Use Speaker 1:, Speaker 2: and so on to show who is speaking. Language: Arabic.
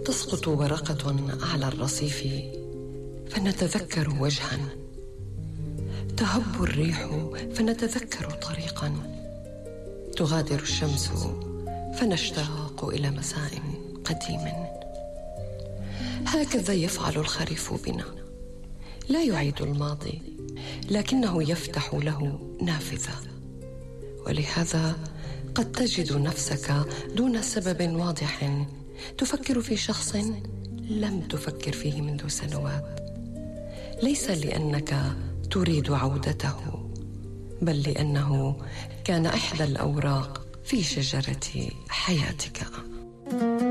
Speaker 1: تسقط ورقة على الرصيف فنتذكر وجها، تهب الريح فنتذكر طريقا، تغادر الشمس فنشتاق إلى مساء قديم. هكذا يفعل الخريف بنا، لا يعيد الماضي لكنه يفتح له نافذة، ولهذا قد تجد نفسك دون سبب واضح تفكر في شخص لم تفكر فيه منذ سنوات، ليس لأنك تريد عودته، بل لأنه كان إحدى الأوراق في شجرة حياتك.